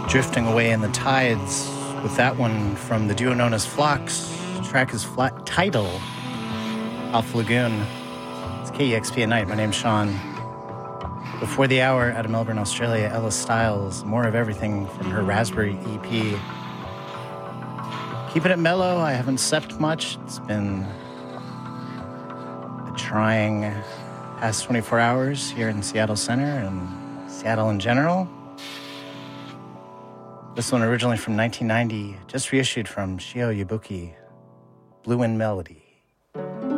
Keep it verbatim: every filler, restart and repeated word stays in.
Drifting away in the tides with that one from the duo known as Phlox. The track is flat Tidal off Lagoon. It's K E X P at night. My name's Sean. Before the hour, out of Melbourne, Australia, Ella Stiles. More of everything from her Raspberry E P. Keeping it mellow. I haven't slept much. It's been a trying past twenty-four hours here in Seattle Center and Seattle in general. This one originally from nineteen ninety, just reissued from Shio Yabuki, Blue Wind Melody.